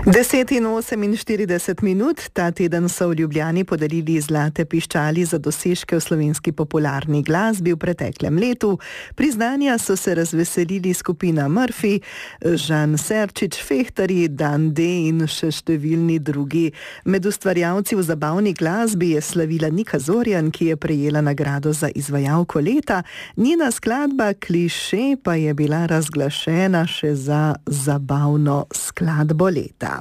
10:48, ta teden so v Ljubljani podarili zlate piščali za dosežke v slovenski popularni glasbi v preteklem letu. Priznanja so se razveselili skupina Murphy, Žan Serčič, Fehtarji, Dan D in še številni drugi. Med ustvarjalci v zabavni glasbi je slavila Nika Zorjan, ki je prejela nagrado za izvajalko leta. Njena skladba Kliše pa je bila razglašena še za zabavno skladbo leta.